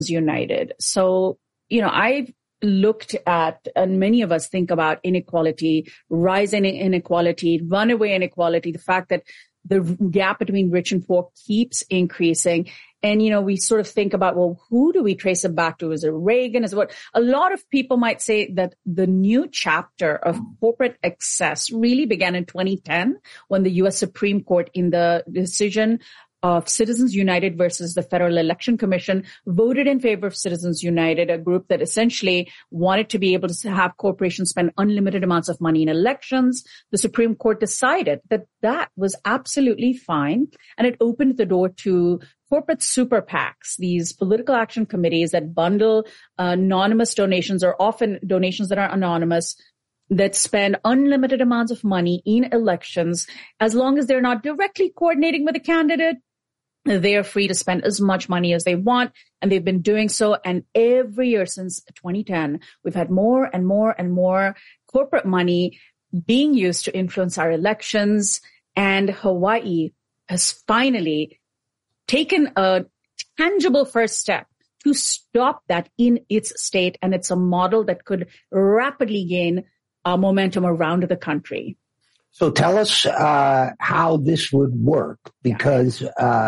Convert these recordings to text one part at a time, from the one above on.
United. So, I've looked at, and many of us think about inequality, rising inequality, runaway inequality, the fact that the gap between rich and poor keeps increasing. And, we sort of think about, well, who do we trace it back to? Is it Reagan? Is it what? A lot of people might say that the new chapter of corporate excess really began in 2010 when the U.S. Supreme Court, in the decision of Citizens United versus the Federal Election Commission, voted in favor of Citizens United, a group that essentially wanted to be able to have corporations spend unlimited amounts of money in elections. The Supreme Court decided that that was absolutely fine, and it opened the door to corporate super PACs, these political action committees that bundle anonymous donations, or often donations that are anonymous, that spend unlimited amounts of money in elections. As long as they're not directly coordinating with a candidate, they are free to spend as much money as they want, and they've been doing so. And every year since 2010, we've had more and more and more corporate money being used to influence our elections. And Hawaii has finally taken a tangible first step to stop that in its state. And it's a model that could rapidly gain momentum around the country. So tell us how this would work, because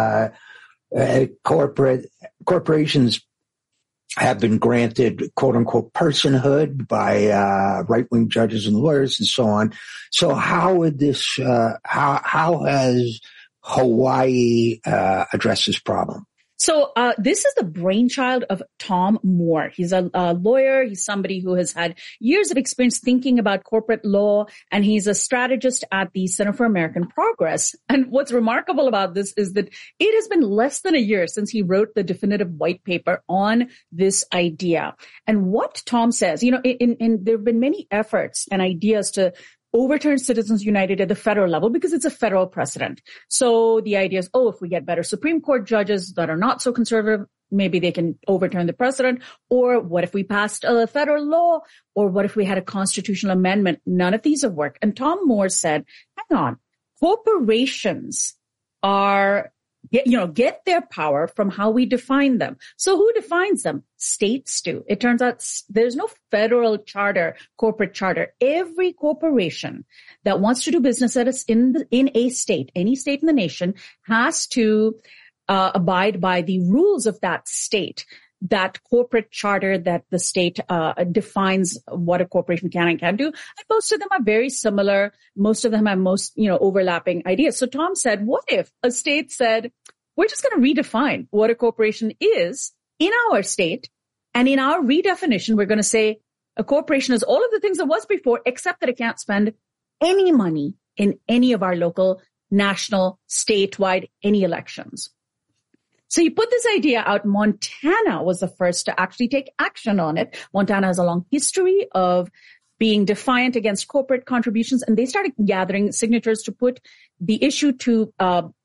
corporations have been granted "quote unquote" personhood by right-wing judges and lawyers and so on. So how would this? How has Hawaii addressed this problem? So this is the brainchild of Tom Moore. He's a lawyer. He's somebody who has had years of experience thinking about corporate law, and he's a strategist at the Center for American Progress. And what's remarkable about this is that it has been less than a year since he wrote the definitive white paper on this idea. And what Tom says, there have been many efforts and ideas to overturn Citizens United at the federal level because it's a federal precedent. So the idea is, if we get better Supreme Court judges that are not so conservative, maybe they can overturn the precedent. Or what if we passed a federal law? Or what if we had a constitutional amendment? None of these have worked. And Tom Moore said, hang on, corporations get their power from how we define them. So who defines them? States do. It turns out there's no federal charter, corporate charter. Every corporation that wants to do business in a state, any state in the nation, has to abide by the rules of that state, that corporate charter that the state defines what a corporation can and can't do. And most of them are very similar. Most of them have overlapping ideas. So Tom said, what if a state said, we're just going to redefine what a corporation is in our state, and in our redefinition, we're going to say a corporation is all of the things it was before, except that it can't spend any money in any of our local, national, statewide, any elections. So you put this idea out. Montana was the first to actually take action on it. Montana has a long history of being defiant against corporate contributions, and they started gathering signatures to put the issue to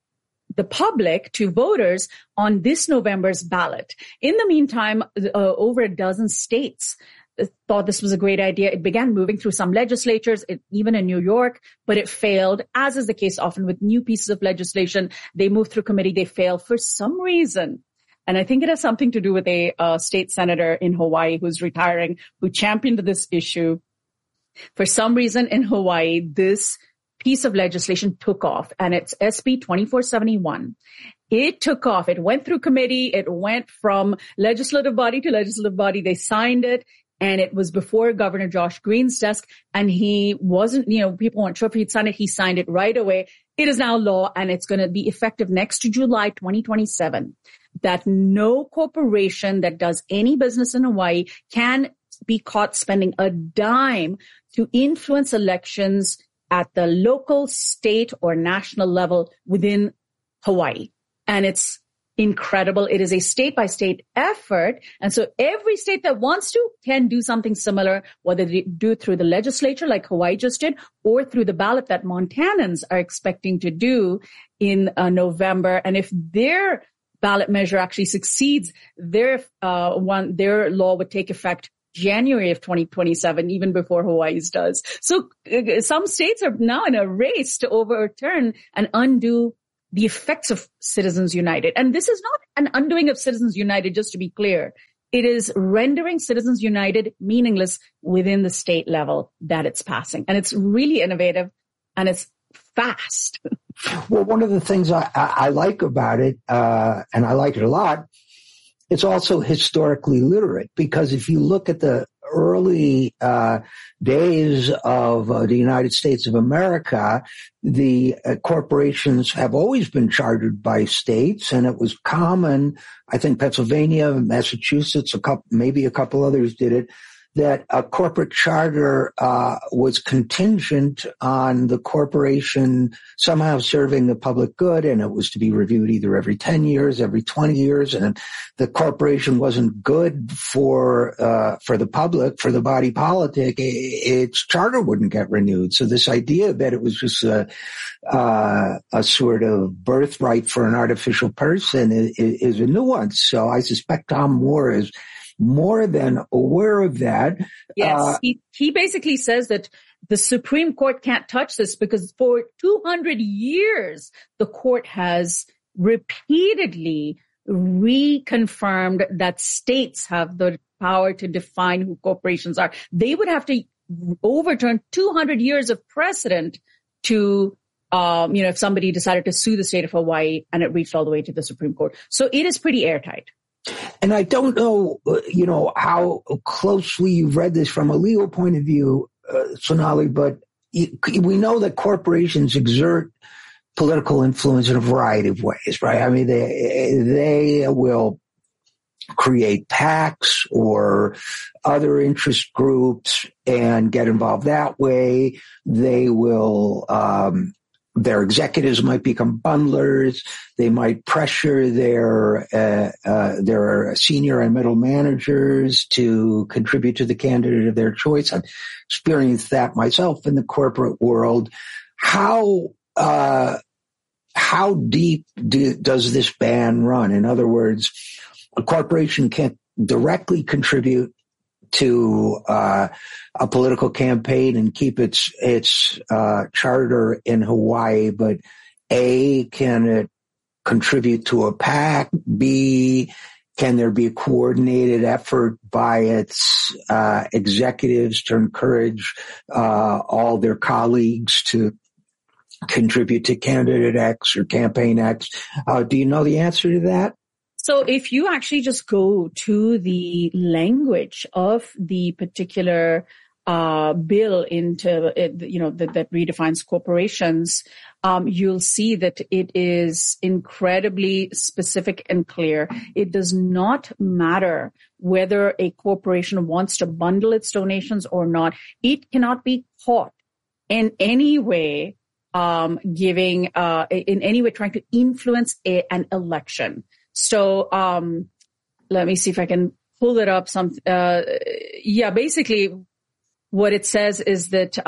the public, to voters, on this November's ballot. In the meantime, over a dozen states thought this was a great idea. It began moving through some legislatures, even in New York, but it failed, as is the case often with new pieces of legislation. They move through committee, they fail for some reason. And I think it has something to do with a state senator in Hawaii who's retiring, who championed this issue. For some reason in Hawaii, this piece of legislation took off, and it's SB 2471. It took off. It went through committee. It went from legislative body to legislative body. They signed it. And it was before Governor Josh Green's desk, and he wasn't, people weren't sure if he'd sign it. He signed it right away. It is now law, and it's going to be effective next July 2027, that no corporation that does any business in Hawaii can be caught spending a dime to influence elections at the local, state, or national level within Hawaii. And it's incredible. It is a state-by-state effort. And so every state that wants to can do something similar, whether they do it through the legislature like Hawaii just did, or through the ballot that Montanans are expecting to do in November. And if their ballot measure actually succeeds, their law would take effect January of 2027, even before Hawaii's does. So some states are now in a race to overturn and undo the effects of Citizens United. And this is not an undoing of Citizens United, just to be clear. It is rendering Citizens United meaningless within the state level that it's passing. And it's really innovative and it's fast. Well, one of the things I like about it, and I like it a lot, it's also historically literate, because if you look at the early days of the United States of America, the corporations have always been chartered by states, and it was common, I think Pennsylvania, Massachusetts, maybe a couple others did it, that a corporate charter was contingent on the corporation somehow serving the public good, and it was to be reviewed either every 10 years, every 20 years, and the corporation wasn't good for the public, for the body politic, its charter wouldn't get renewed. So this idea that it was just a sort of birthright for an artificial person is a nuance. So I suspect Tom Moore is more than aware of that. Yes, he basically says that the Supreme Court can't touch this because for 200 years, the court has repeatedly reconfirmed that states have the power to define who corporations are. They would have to overturn 200 years of precedent to, if somebody decided to sue the state of Hawaii and it reached all the way to the Supreme Court. So it is pretty airtight. And I don't know, how closely you've read this from a legal point of view, Sonali, but we know that corporations exert political influence in a variety of ways, right? I mean, they will create PACs or other interest groups and get involved that way. They will, their executives might become bundlers. They might pressure their senior and middle managers to contribute to the candidate of their choice. I've experienced that myself in the corporate world. How deep does this ban run? In other words, a corporation can't directly contribute to a political campaign and keep its charter in Hawaii, but A, can it contribute to a PAC? B, can there be a coordinated effort by its executives to encourage all their colleagues to contribute to candidate X or campaign X? Do you know the answer to that? So if you actually just go to the language of the particular bill into that redefines corporations, you'll see that it is incredibly specific and clear. It does not matter whether a corporation wants to bundle its donations or not. It cannot be caught in any way in any way trying to influence an election. So, let me see if I can pull it up. Basically what it says is that,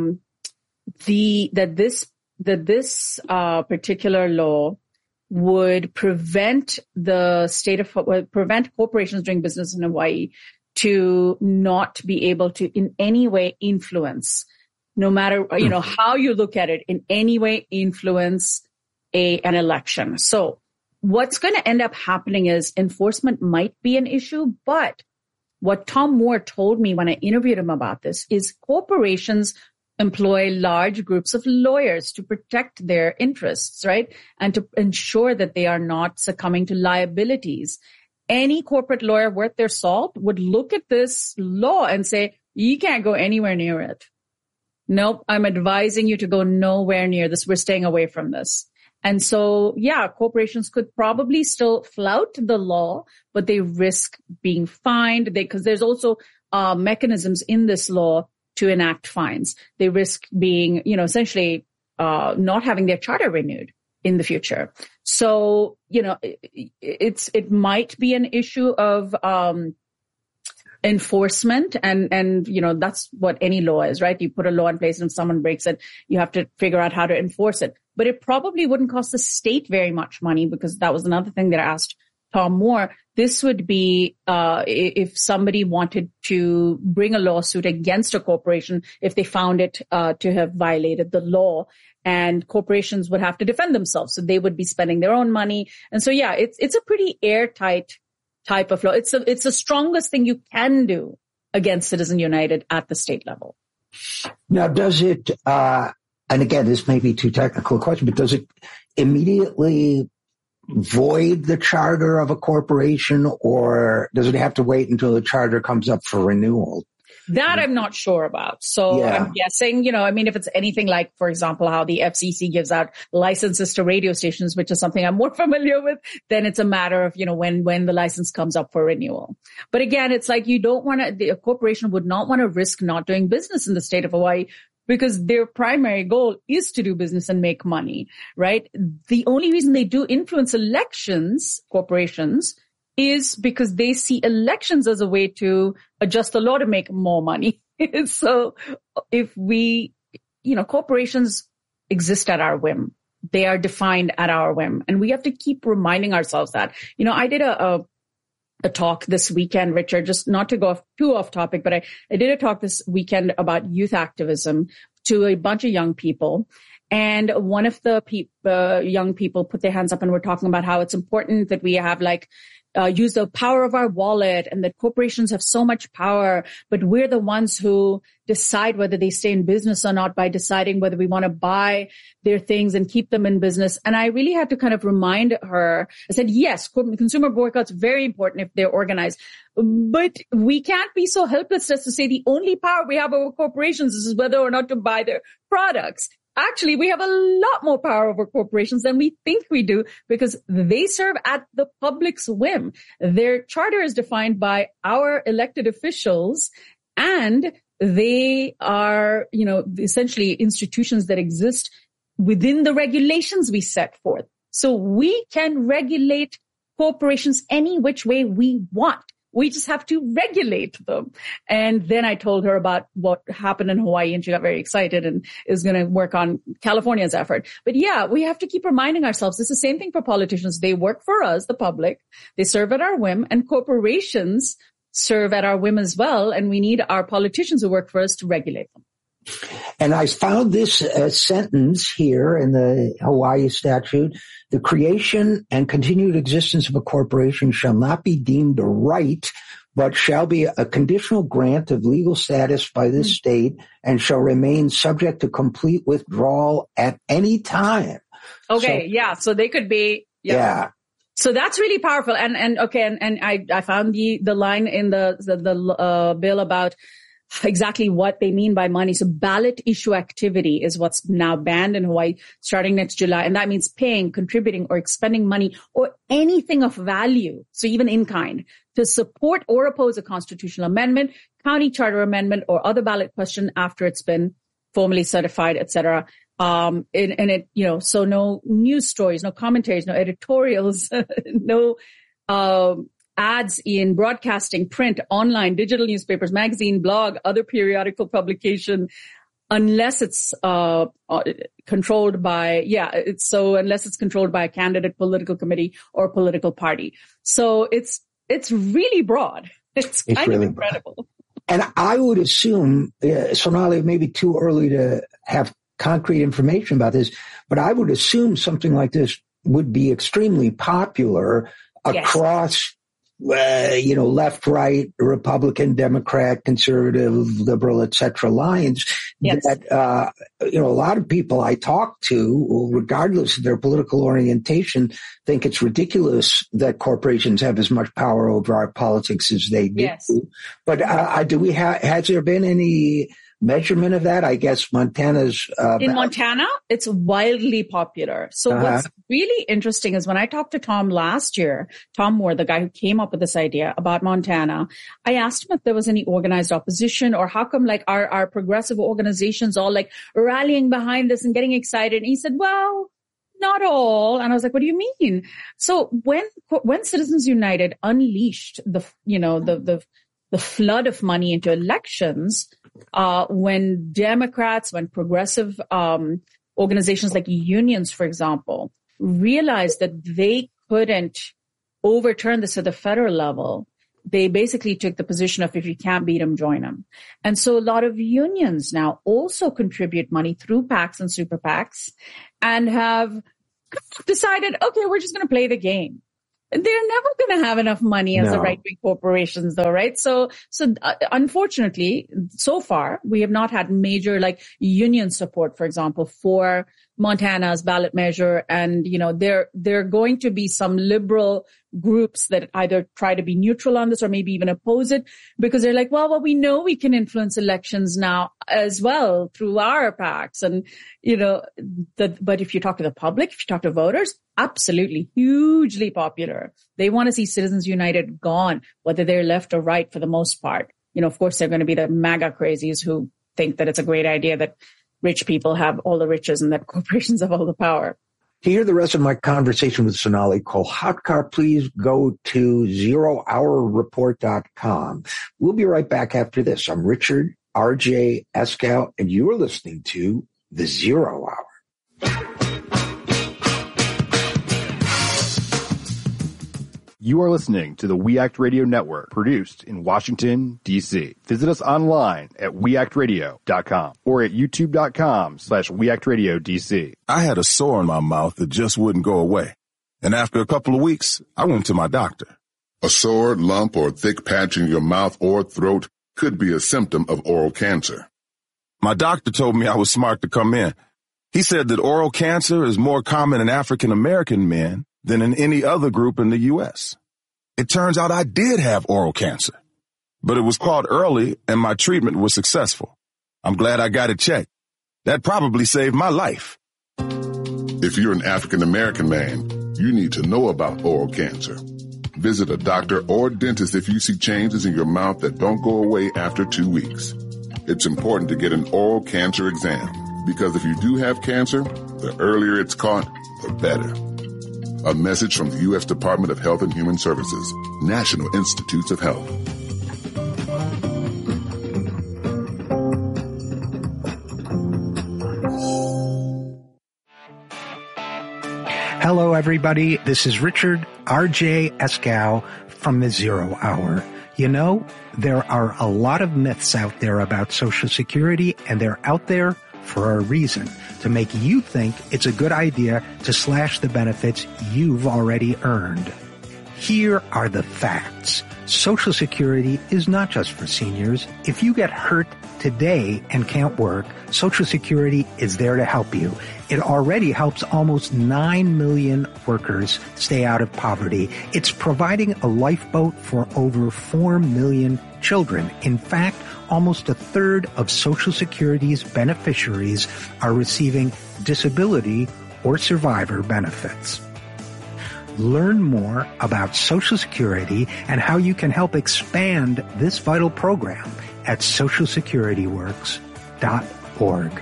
this particular law would prevent prevent corporations doing business in Hawaii to not be able to in any way influence, no matter, how you look at it, in any way influence an election. So, what's going to end up happening is enforcement might be an issue, but what Tom Moore told me when I interviewed him about this is corporations employ large groups of lawyers to protect their interests, right? And to ensure that they are not succumbing to liabilities. Any corporate lawyer worth their salt would look at this law and say, you can't go anywhere near it. Nope, I'm advising you to go nowhere near this. We're staying away from this. And so, corporations could probably still flout the law, but they risk being fined because there's also mechanisms in this law to enact fines. They risk being, essentially not having their charter renewed in the future. So, it might be an issue of enforcement and that's what any law is, right? You put a law in place and if someone breaks it, you have to figure out how to enforce it. But it probably wouldn't cost the state very much money because that was another thing that I asked Tom Moore, this would be if somebody wanted to bring a lawsuit against a corporation if they found it to have violated the law, and corporations would have to defend themselves. So they would be spending their own money. And so, yeah, it's a pretty airtight type of law. It's the strongest thing you can do against Citizens United at the state level. Now, does it, and again, this may be too technical a question, but does it immediately void the charter of a corporation, or does it have to wait until the charter comes up for renewal? That I'm not sure about. So I'm guessing, if it's anything like, for example, how the FCC gives out licenses to radio stations, which is something I'm more familiar with, then it's a matter of, when the license comes up for renewal. But again, it's like a corporation would not want to risk not doing business in the state of Hawaii, because their primary goal is to do business and make money, right? The only reason they do influence elections, corporations, is because they see elections as a way to adjust the law to make more money. So if corporations exist at our whim. They are defined at our whim. And we have to keep reminding ourselves that. I did a talk this weekend, Richard, just not to go too off topic, but I did a talk this weekend about youth activism to a bunch of young people. And one of the young people put their hands up and were talking about how it's important that we have use the power of our wallet, and that corporations have so much power, but we're the ones who decide whether they stay in business or not by deciding whether we want to buy their things and keep them in business. And I really had to kind of remind her, I said, yes, consumer boycotts are very important if they're organized, but we can't be so helpless as to say the only power we have over corporations is whether or not to buy their products. Actually, we have a lot more power over corporations than we think we do, because they serve at the public's whim. Their charter is defined by our elected officials, and they are, essentially institutions that exist within the regulations we set forth. So we can regulate corporations any which way we want. We just have to regulate them. And then I told her about what happened in Hawaii, and she got very excited and is going to work on California's effort. But yeah, we have to keep reminding ourselves it's the same thing for politicians. They work for us, the public. They serve at our whim, and corporations serve at our whim as well. And we need our politicians who work for us to regulate them. And I found this sentence here in the Hawaii statute: the creation and continued existence of a corporation shall not be deemed a right, but shall be a conditional grant of legal status by this state, and shall remain subject to complete withdrawal at any time. Okay. So they could be. Yeah. So that's really powerful. And I found the line in the bill about exactly what they mean by money. So ballot issue activity is what's now banned in Hawaii starting next July. And that means paying, contributing, or expending money or anything of value, so even in kind, to support or oppose a constitutional amendment, county charter amendment, or other ballot question after it's been formally certified, etc. So no news stories, no commentaries, no editorials, no ads in broadcasting, print, online, digital newspapers, magazine, blog, other periodical publication, unless it's controlled by a candidate, political committee, or political party. So it's really broad. It's kind of incredible. And I would assume, Sonali, it may be too early to have concrete information about this, but I would assume something like this would be extremely popular across left, right, Republican, Democrat, conservative, liberal, etc. lines. Yes. That, a lot of people I talk to, regardless of their political orientation, think it's ridiculous that corporations have as much power over our politics as they do. Yes. But has there been any measurement of that? I guess Montana's in Montana, it's wildly popular. So what's really interesting is when I talked to Tom last year, Tom Moore, the guy who came up with this idea about Montana, I asked him if there was any organized opposition, or how come our progressive organizations all rallying behind this and getting excited. And he said, well, not all. And I was like, what do you mean? So when Citizens United unleashed the flood of money into elections, when Democrats, when progressive organizations like unions, for example, realized that they couldn't overturned this at the federal level, they basically took the position of if you can't beat them, join them. And so a lot of unions now also contribute money through PACs and super PACs and have decided, okay, we're just going to play the game. They're never going to have enough money as the right-wing corporations, though, right? So unfortunately, so far, we have not had major, like, union support, for example, for Montana's ballot measure. And, you know, there are going to be some liberal groups that either try to be neutral on this or maybe even oppose it because they're like, well, we know we can influence elections now as well through our PACs. And, you know, but if you talk to the public, if you talk to voters, absolutely hugely popular. They want to see Citizens United gone, whether they're left or right for the most part. You know, of course, they're going to be the MAGA crazies who think that it's a great idea that rich people have all the riches and that corporations have all the power. To hear the rest of my conversation with Sonali Kolhatkar, please go to zerohourreport.com. We'll be right back after this. I'm Richard R.J. Eskow, and you're listening to The Zero Hour. You are listening to the We Act Radio Network, produced in Washington, D.C. Visit us online at weactradio.com or at youtube.com/weactradiodc. I had a sore in my mouth that just wouldn't go away. And after a couple of weeks, I went to my doctor. A sore, lump, or thick patch in your mouth or throat could be a symptom of oral cancer. My doctor told me I was smart to come in. He said that oral cancer is more common in African American men than in any other group in the U.S. It turns out I did have oral cancer, but it was caught early and my treatment was successful. I'm glad I got it checked. That probably saved my life. If you're an African American man, you need to know about oral cancer. Visit a doctor or dentist if you see changes in your mouth that don't go away after 2 weeks. It's important to get an oral cancer exam because if you do have cancer, the earlier it's caught, the better. A message from the U.S. Department of Health and Human Services, National Institutes of Health. Hello, everybody. This is Richard R.J. Eskow from The Zero Hour. You know, there are a lot of myths out there about Social Security, and they're out there for a reason, to make you think it's a good idea to slash the benefits you've already earned. Here are the facts. Social Security is not just for seniors. If you get hurt today and can't work, Social Security is there to help you. It already helps almost 9 million workers stay out of poverty. It's providing a lifeboat for over 4 million children. In fact, almost a third of Social Security's beneficiaries are receiving disability or survivor benefits. Learn more about Social Security and how you can help expand this vital program at socialsecurityworks.org.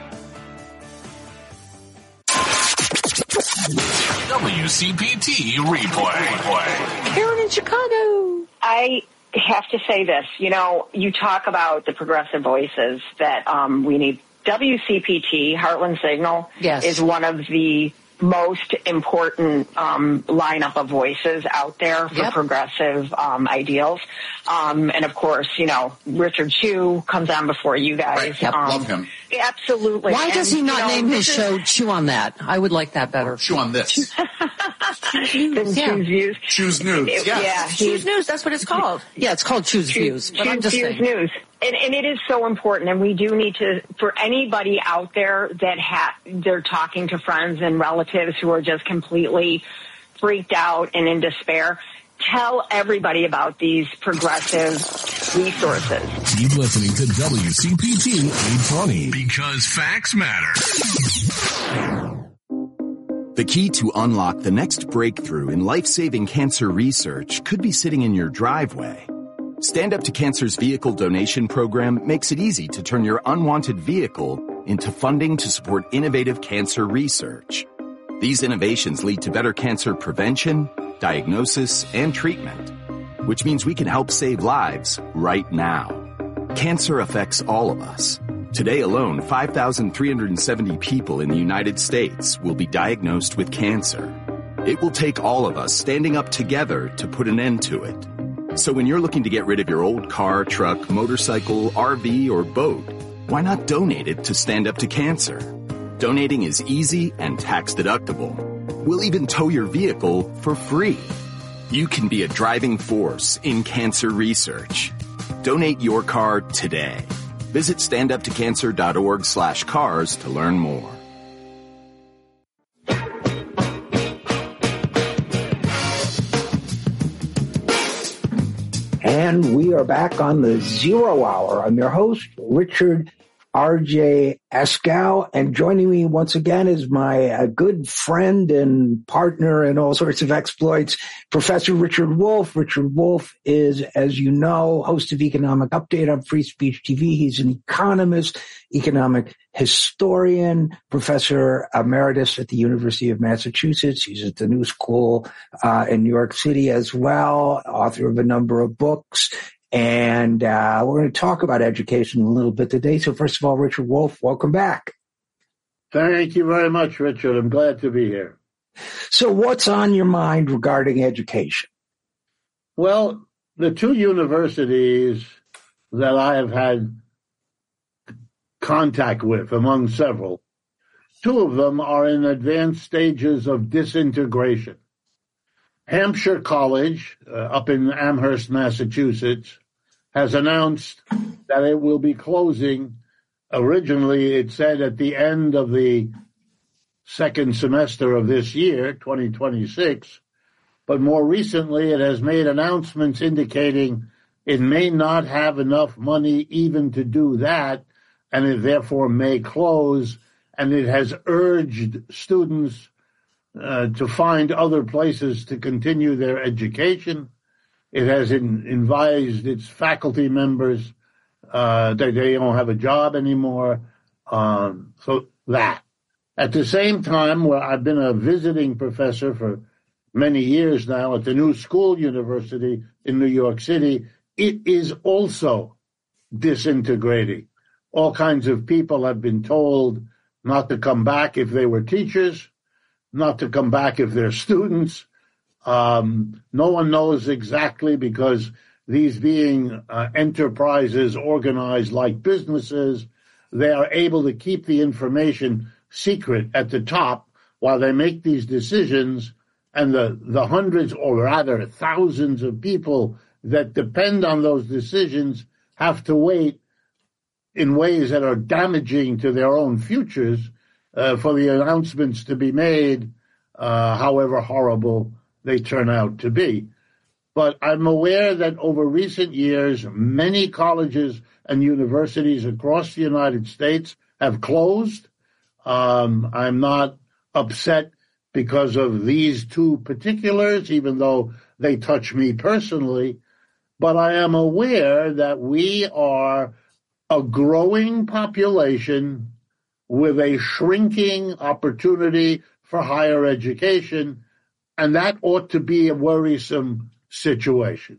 WCPT replay. Karen in Chicago. I have to say this. You know, you talk about the progressive voices that we need. WCPT, Heartland Signal, is one of the most important lineup of voices out there for progressive ideals. And of course, you know, Richard Chew comes on before you guys. Right. Love him. Absolutely. Why does he not name his show Chew on That? I would like that better. Chew on this. Choose Views. Choose News. Yeah. Choose News, that's what it's called. Yeah, it's called Choose Views. But I'm just saying. News. And it is so important, and we do need to, for anybody out there that they're talking to friends and relatives who are just completely freaked out and in despair, tell everybody about these progressive resources. Keep listening to WCPT 820 because facts matter. The key to unlock the next breakthrough in life-saving cancer research could be sitting in your driveway. Stand Up to Cancer's vehicle donation program makes it easy to turn your unwanted vehicle into funding to support innovative cancer research. These innovations lead to better cancer prevention, diagnosis, and treatment, which means we can help save lives right now. Cancer affects all of us. Today alone, 5,370 people in the United States will be diagnosed with cancer. It will take all of us standing up together to put an end to it. So when you're looking to get rid of your old car, truck, motorcycle, RV, or boat, why not donate it to Stand Up to Cancer? Donating is easy and tax deductible. We'll even tow your vehicle for free. You can be a driving force in cancer research. Donate your car today. Visit standuptocancer.org/cars to learn more. And we are back on the Zero Hour. I'm your host, Richard R.J. Eskow, and joining me once again is my good friend and partner in all sorts of exploits, Professor Richard Wolff. Richard Wolff is, as you know, host of Economic Update on Free Speech TV. He's an economist, economic historian, professor emeritus at the University of Massachusetts. He's at the New School in New York City as well, author of a number of books. And we're going to talk about education a little bit today. So first of all, Richard Wolff, welcome back. Thank you very much, Richard. I'm glad to be here. So what's on your mind regarding education? Well, the two universities that I have had contact with, among several, two of them are in advanced stages of disintegration. Hampshire College, up in Amherst, Massachusetts, has announced that it will be closing. Originally, it said at the end of the second semester of this year, 2026, but more recently it has made announcements indicating it may not have enough money even to do that, and it therefore may close, and it has urged students to find other places to continue their education. It has advised its faculty members that they don't have a job anymore. So that. At the same time, where I've been a visiting professor for many years now at the New School University in New York City, it is also disintegrating. All kinds of people have been told not to come back if they were teachers, not to come back if they're students. No one knows exactly, because these being enterprises organized like businesses, they are able to keep the information secret at the top while they make these decisions, and the hundreds or rather thousands of people that depend on those decisions have to wait in ways that are damaging to their own futures for the announcements to be made, however horrible they turn out to be. But I'm aware that over recent years, many colleges and universities across the United States have closed. I'm not upset because of these two particulars, even though they touch me personally. But I am aware that we are a growing population with a shrinking opportunity for higher education, and that ought to be a worrisome situation.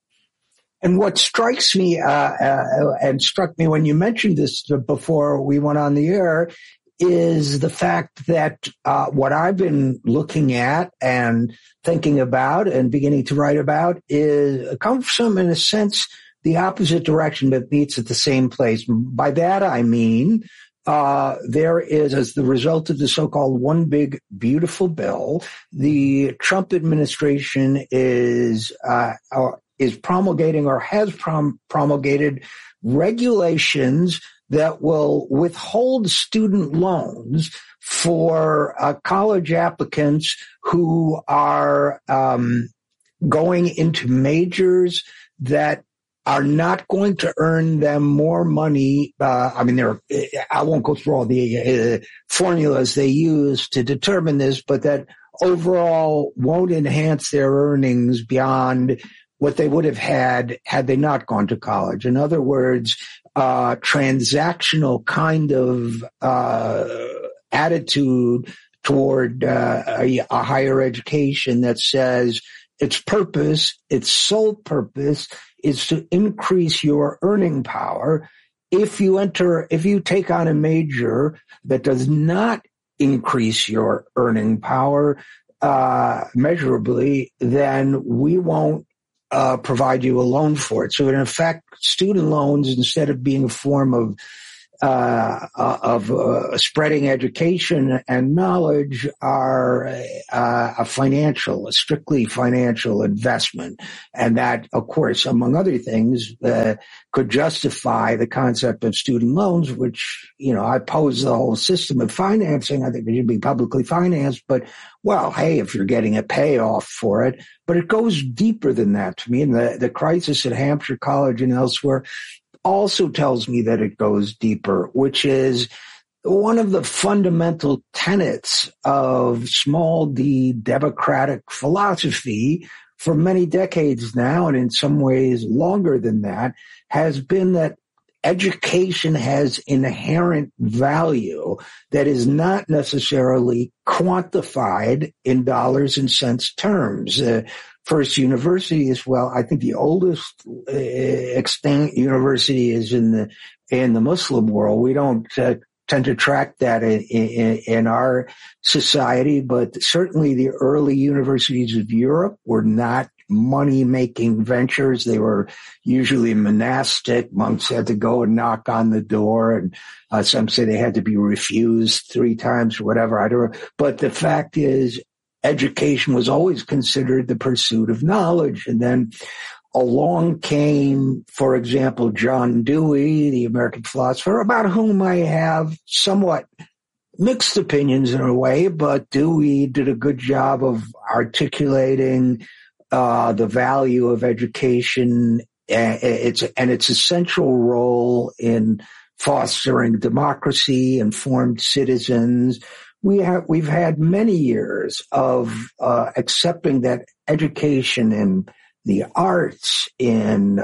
And what strikes me and struck me when you mentioned this before we went on the air is the fact that what I've been looking at and thinking about and beginning to write about comes from, in a sense, the opposite direction, but meets at the same place. By that I mean there is, as the result of the so-called One Big Beautiful Bill, the Trump administration is promulgating or has promulgated regulations that will withhold student loans for college applicants who are going into majors that are not going to earn them more money. I won't go through all the formulas they use to determine this, but that overall won't enhance their earnings beyond what they would have had they not gone to college. In other words, transactional kind of attitude toward a higher education that says its purpose, its sole purpose, is to increase your earning power. If you take on a major that does not increase your earning power, measurably, then we won't provide you a loan for it. So in effect, student loans, instead of being a form of spreading education and knowledge, are a strictly financial investment. And that, of course, among other things, could justify the concept of student loans, which, I oppose the whole system of financing. I think it should be publicly financed, but, well, hey, if you're getting a payoff for it. But it goes deeper than that to me. And the crisis at Hampshire College and elsewhere also tells me that it goes deeper, which is one of the fundamental tenets of small d democratic philosophy for many decades now, and in some ways longer than that, has been that education has inherent value that is not necessarily quantified in dollars and cents terms. First University is, I think the oldest extant university is in the Muslim world. We don't tend to track that in our society, but certainly the early universities of Europe were not money-making ventures. They were usually monastic. Monks had to go and knock on the door, and some say they had to be refused 3 times or whatever. I don't know. But the fact is, education was always considered the pursuit of knowledge. And then along came, for example, John Dewey, the American philosopher, about whom I have somewhat mixed opinions in a way, but Dewey did a good job of articulating the value of education and its essential role in fostering democracy, informed citizens. We've had many years of accepting that education in the arts, in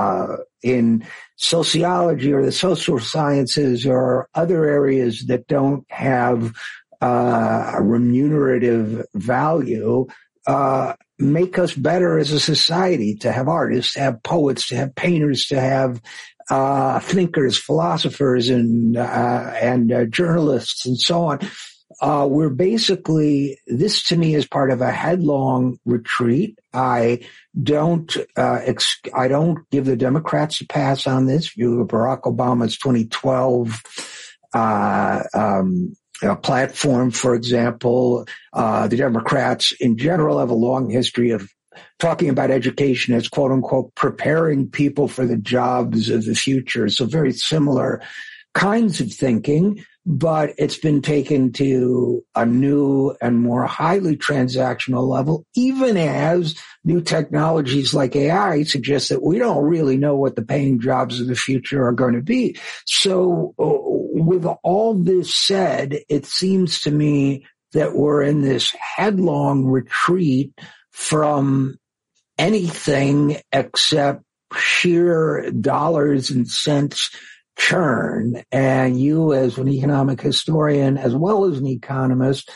sociology or the social sciences or other areas that don't have a remunerative value, make us better as a society, to have artists, to have poets, to have painters, to have thinkers, philosophers, and journalists, and so on. We're basically, this to me is part of a headlong retreat. I don't give the Democrats a pass on this. View of Barack Obama's 2012 platform, for example. The Democrats in general have a long history of talking about education as, quote unquote, preparing people for the jobs of the future. So very similar kinds of thinking, but it's been taken to a new and more highly transactional level, even as new technologies like AI suggest that we don't really know what the paying jobs of the future are going to be. So with all this said, it seems to me that we're in this headlong retreat from anything except sheer dollars and cents churn. And you, as an economic historian, as well as an economist,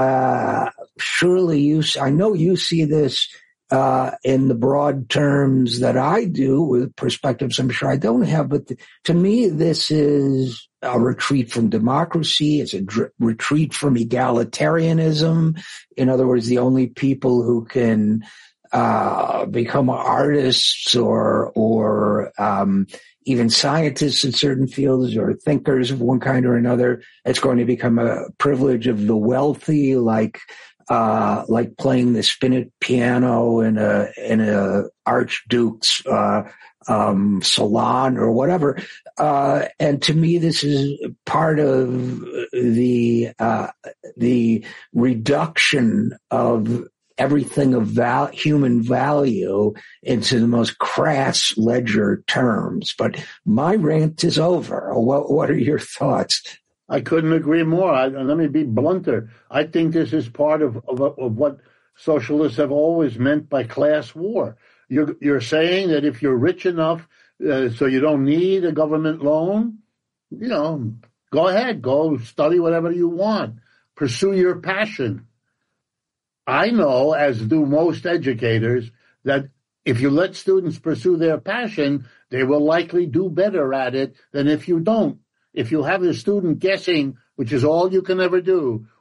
surely I know you see this in the broad terms that I do, with perspectives I'm sure I don't have. But to me, this is a retreat from democracy. It's a retreat from egalitarianism. In other words, the only people who can become artists or even scientists in certain fields or thinkers of one kind or another, it's going to become a privilege of the wealthy, like playing the spinet piano in a archduke's salon or whatever. And to me, this is part of the reduction of everything of human value into the most crass ledger terms. But my rant is over. What are your thoughts? I couldn't agree more. Let me be blunter. I think this is part of what socialists have always meant by class war. You're saying that if you're rich enough so you don't need a government loan, go ahead, go study whatever you want, pursue your passion. I know, as do most educators, that if you let students pursue their passion, they will likely do better at it than if you don't. If you have a student guessing, which is all you can ever do,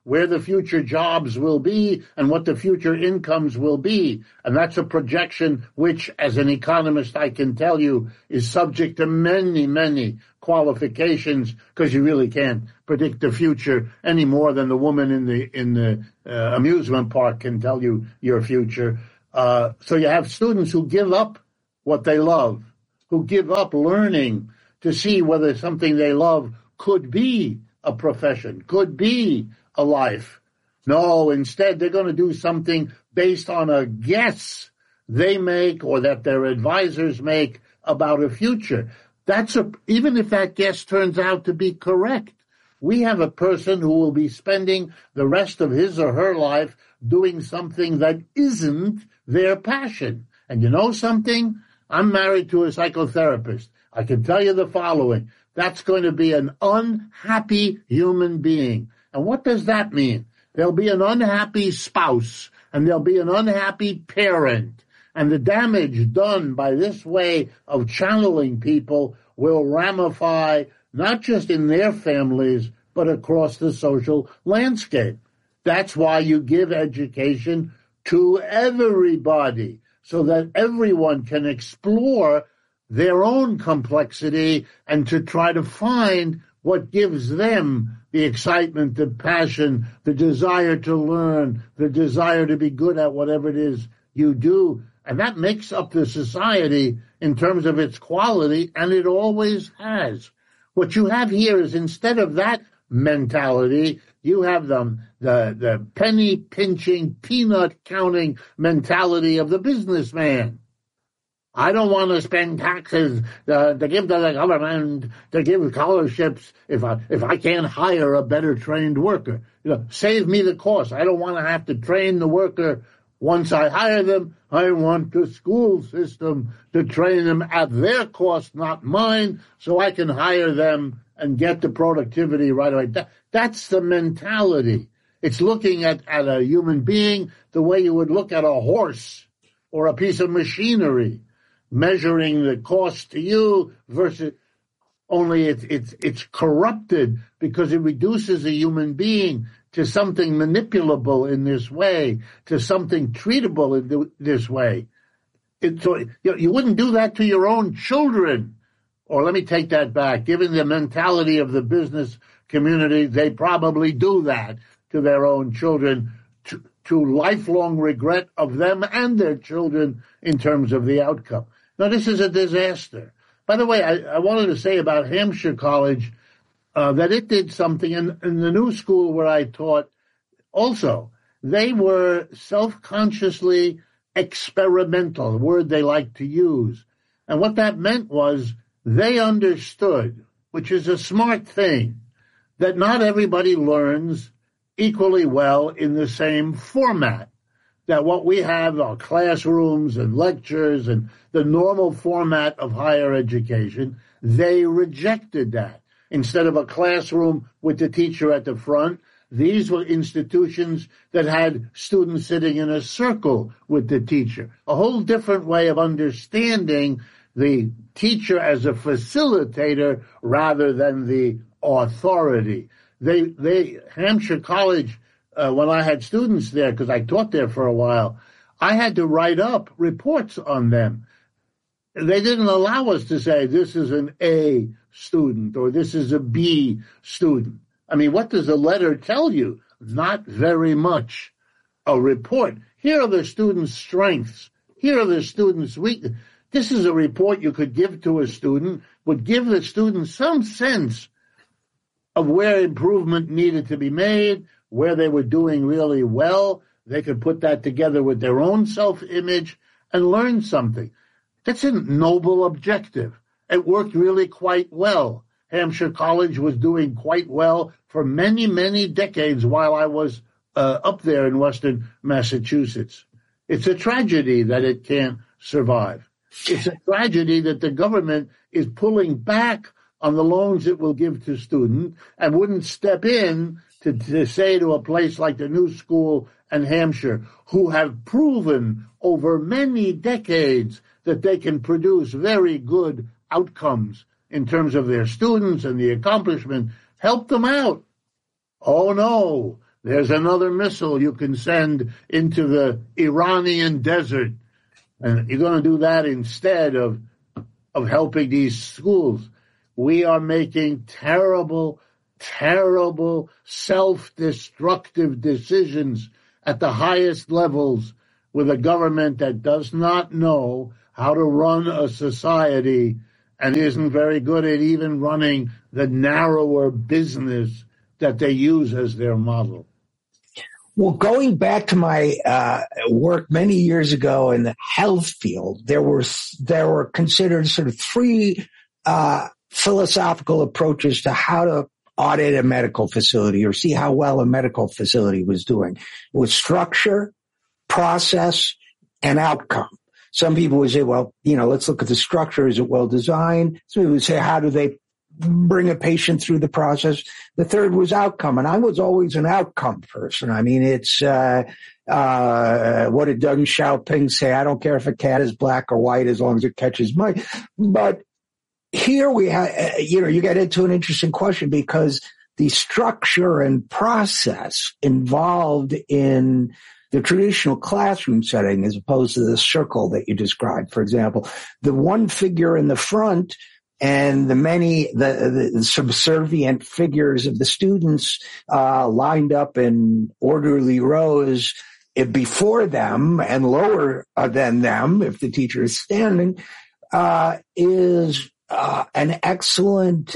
where the future jobs will be and what the future incomes will be. And that's a projection which, as an economist, I can tell you, is subject to many, many qualifications, because you really can't predict the future any more than the woman in the amusement park can tell you your future. So you have students who give up what they love, who give up learning to see whether something they love could be a profession, could be a life. No, instead they're going to do something based on a guess they make or that their advisors make about a future. Even if that guess turns out to be correct, we have a person who will be spending the rest of his or her life doing something that isn't their passion. And you know something? I'm married to a psychotherapist. I can tell you the following. That's going to be an unhappy human being. And what does that mean? There'll be an unhappy spouse, and there'll be an unhappy parent. And the damage done by this way of channeling people will ramify not just in their families, but across the social landscape. That's why you give education to everybody, so that everyone can explore their own complexity and to try to find what gives them the excitement, the passion, the desire to learn, the desire to be good at whatever it is you do. And that makes up the society in terms of its quality, and it always has. What you have here is, instead of that mentality, you have the penny pinching, peanut counting mentality of the businessman. I don't want to spend taxes to give to the government, to give scholarships if I can't hire a better trained worker. Save me the cost. I don't want to have to train the worker. Once I hire them, I want the school system to train them at their cost, not mine, so I can hire them and get the productivity right away. That's the mentality. It's looking at a human being the way you would look at a horse or a piece of machinery, measuring the cost to you versus, only it's corrupted because it reduces a human being to something manipulable in this way, to something treatable in this way. So you wouldn't do that to your own children. Or let me take that back. Given the mentality of the business community, they probably do that to their own children, to lifelong regret of them and their children in terms of the outcome. Now, this is a disaster. By the way, I wanted to say about Hampshire College that it did something in the new school where I taught also. They were self-consciously experimental, a word they like to use. And what that meant was they understood, which is a smart thing, that not everybody learns equally well in the same format. That what we have are classrooms and lectures and the normal format of higher education. They rejected that. Instead of a classroom with the teacher at the front, these were institutions that had students sitting in a circle with the teacher. A whole different way of understanding the teacher as a facilitator rather than the authority. Hampshire College, when I had students there, because I taught there for a while, I had to write up reports on them. They didn't allow us to say this is an A student or this is a B student. I mean, what does a letter tell you? Not very much. A report. Here are the students' strengths. Here are the students' weaknesses. This is a report you could give to a student, would give the student some sense of where improvement needed to be made, where they were doing really well. They could put that together with their own self-image and learn something. That's a noble objective. It worked really quite well. Hampshire College was doing quite well for many, many decades while I was up there in Western Massachusetts. It's a tragedy that it can't survive. It's a tragedy that the government is pulling back on the loans it will give to students and wouldn't step in to say to a place like the New School and Hampshire, who have proven over many decades that they can produce very good outcomes in terms of their students and the accomplishment, help them out. Oh no, There's another missile you can send into the Iranian desert. And you're going to do that instead of helping these schools. We are making terrible, terrible, self-destructive decisions at the highest levels with a government that does not know how to run a society and isn't very good at even running the narrower business that they use as their model. Well, going back to my work many years ago in the health field, there were considered sort of three philosophical approaches to how to audit a medical facility or see how well a medical facility was doing. It was structure, process, and outcome. Some people would say, well, let's look at the structure. Is it well designed? Some people would say, how do they bring a patient through the process? The third was outcome. And I was always an outcome person. I mean, it's, what did Deng Xiaoping say? I don't care if a cat is black or white as long as it catches mice. But here we have, you get into an interesting question because the structure and process involved in the traditional classroom setting as opposed to the circle that you described. For example, the one figure in the front and the subservient figures of the students lined up in orderly rows before them and lower than them, if the teacher is standing, is an excellent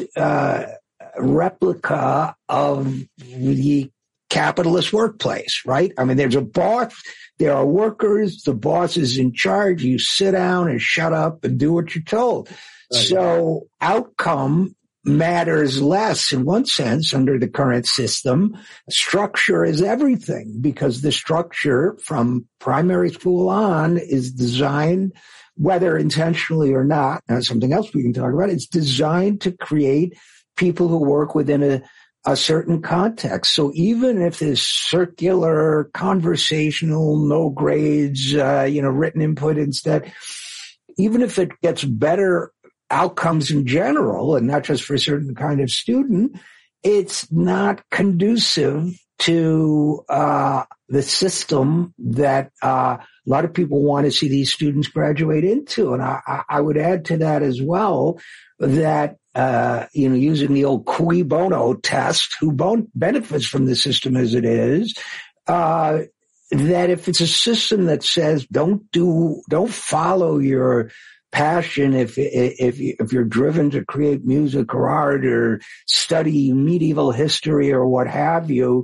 replica of the capitalist workplace, right? I mean, there's a boss, there are workers, the boss is in charge, you sit down and shut up and do what you're told. So outcome matters less in one sense under the current system. Structure is everything because the structure from primary school on is designed, whether intentionally or not, that's something else we can talk about, it's designed to create people who work within a certain context. So even if this circular, conversational, no grades, written input instead, even if it gets better outcomes in general and not just for a certain kind of student, it's not conducive to the system that a lot of people want to see these students graduate into. And I would add to that as well that using the old cui bono test, who benefits from the system as it is, that if it's a system that says don't follow your passion, if you're driven to create music or art or study medieval history or what have you,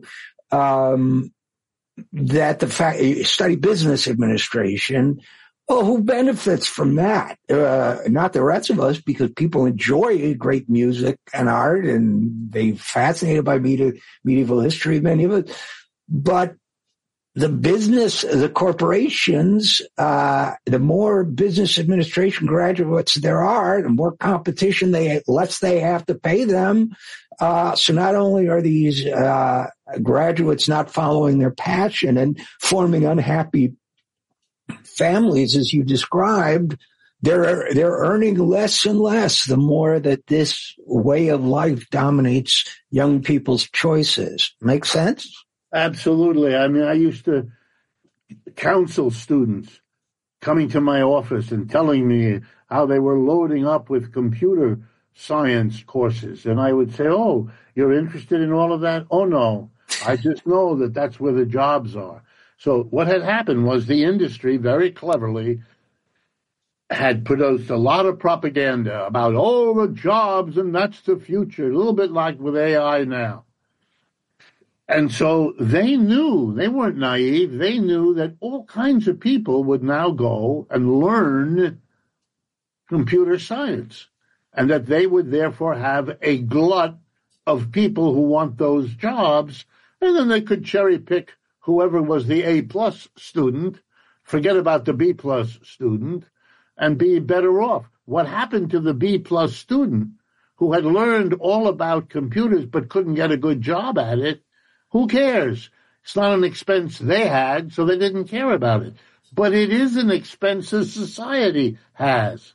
that the fact study business administration. Well, who benefits from that? Not the rest of us, because people enjoy great music and art, and they're fascinated by medieval history, many of us. But the corporations, the more business administration graduates there are, the more competition less they have to pay them. So not only are these graduates not following their passion and forming unhappy families, as you described, they're earning less and less the more that this way of life dominates young people's choices. Make sense? Absolutely. I mean, I used to counsel students coming to my office and telling me how they were loading up with computer science courses. And I would say, oh, you're interested in all of that? Oh, no. I just know that that's where the jobs are. So what had happened was the industry very cleverly had produced a lot of propaganda about, the jobs and that's the future, a little bit like with AI now. And so they knew, they weren't naive, they knew that all kinds of people would now go and learn computer science, and that they would therefore have a glut of people who want those jobs, and then they could cherry pick whoever was the A-plus student, forget about the B-plus student, and be better off. What happened to the B-plus student who had learned all about computers but couldn't get a good job at it? Who cares? It's not an expense they had, so they didn't care about it. But it is an expense that society has.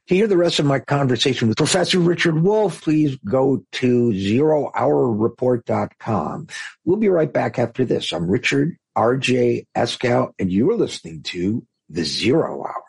To hear the rest of my conversation with Professor Richard Wolff, please go to zerohourreport.com. We'll be right back after this. I'm Richard R.J. Eskow, and you are listening to The Zero Hour.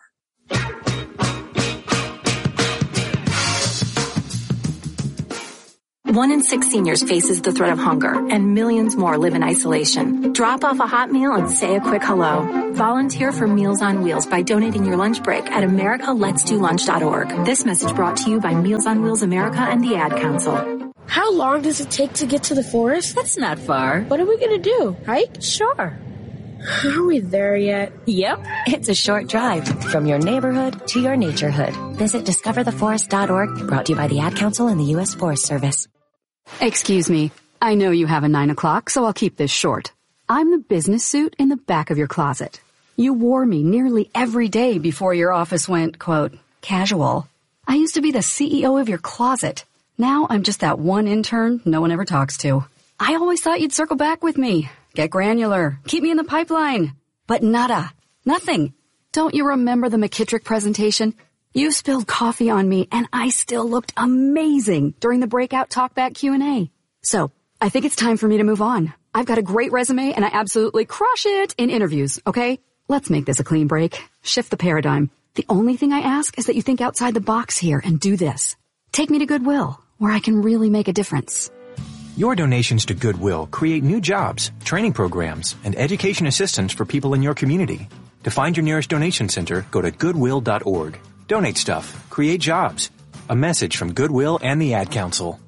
1 in 6 seniors faces the threat of hunger, and millions more live in isolation. Drop off a hot meal and say a quick hello. Volunteer for Meals on Wheels by donating your lunch break at americaletsdolunch.org. This message brought to you by Meals on Wheels America and the Ad Council. How long does it take to get to the forest? That's not far. What are we going to do? Hike? Sure. Are we there yet? Yep. It's a short drive from your neighborhood to your naturehood. Visit discovertheforest.org, brought to you by the Ad Council and the U.S. Forest Service. Excuse me. I know you have a 9 o'clock, so I'll keep this short. I'm the business suit in the back of your closet. You wore me nearly every day before your office went, quote, casual. I used to be the CEO of your closet. Now I'm just that one intern no one ever talks to. I always thought you'd circle back with me. Get granular. Keep me in the pipeline. But nada. Nothing. Don't you remember the McKittrick presentation? You spilled coffee on me, and I still looked amazing during the breakout talkback Q&A. So, I think it's time for me to move on. I've got a great resume, and I absolutely crush it in interviews, okay? Let's make this a clean break. Shift the paradigm. The only thing I ask is that you think outside the box here and do this. Take me to Goodwill, where I can really make a difference. Your donations to Goodwill create new jobs, training programs, and education assistance for people in your community. To find your nearest donation center, go to goodwill.org. Donate stuff. Create jobs. A message from Goodwill and the Ad Council.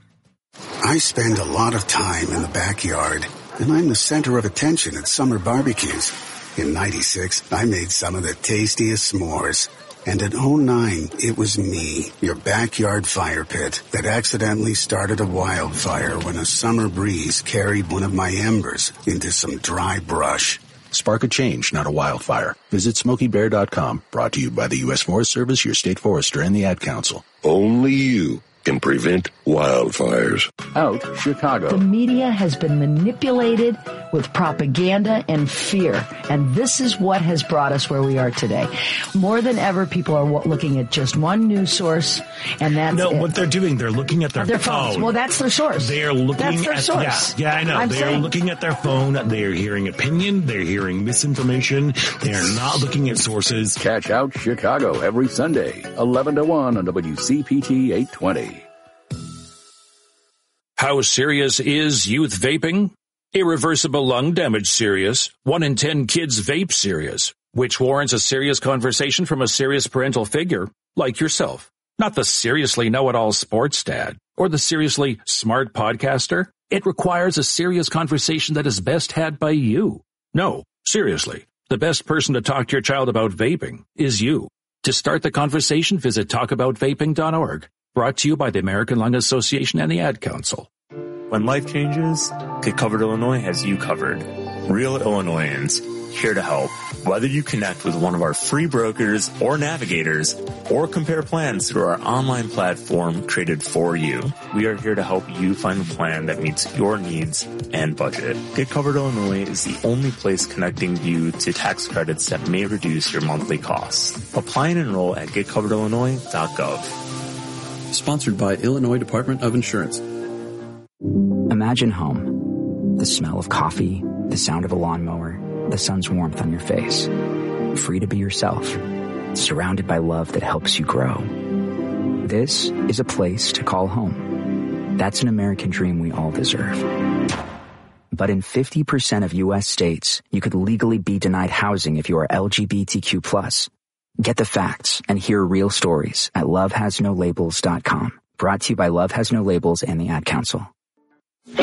I spend a lot of time in the backyard, and I'm the center of attention at summer barbecues. In '96, I made some of the tastiest s'mores. And in '09, it was me, your backyard fire pit, that accidentally started a wildfire when a summer breeze carried one of my embers into some dry brush. Spark a change, not a wildfire. Visit SmokeyBear.com. Brought to you by the U.S. Forest Service, your state forester, and the Ad Council. Only you can prevent wildfires. Out Chicago. The media has been manipulated with propaganda and fear, and this is what has brought us where we are today. More than ever, people are looking at just one news source, and that's what they're doing, they're looking at their phones. phone. Well, that's their source. They are looking that's their source. Yeah, I know. They're looking at their phone. They're hearing opinion. They're hearing misinformation. They're not looking at sources. Catch Out Chicago every Sunday, 11 to 1 on WCPT 820. How serious is youth vaping? Irreversible lung damage serious. 1 in 10 kids vape serious, which warrants a serious conversation from a serious parental figure like yourself. Not the seriously know-it-all sports dad or the seriously smart podcaster. It requires a serious conversation that is best had by you. No, seriously, the best person to talk to your child about vaping is you. To start the conversation, visit talkaboutvaping.org. Brought to you by the American Lung Association and the Ad Council. When life changes, Get Covered Illinois has you covered. Real Illinoisans, here to help. Whether you connect with one of our free brokers or navigators, or compare plans through our online platform created for you, we are here to help you find a plan that meets your needs and budget. Get Covered Illinois is the only place connecting you to tax credits that may reduce your monthly costs. Apply and enroll at getcoveredillinois.gov. Sponsored by Illinois Department of Insurance. Imagine home. The smell of coffee, the sound of a lawnmower, the sun's warmth on your face. Free to be yourself. Surrounded by love that helps you grow. This is a place to call home. That's an American dream we all deserve. But in 50% of U.S. states, you could legally be denied housing if you are LGBTQ+. Get the facts and hear real stories at lovehasnolabels.com. Brought to you by Love Has No Labels and the Ad Council.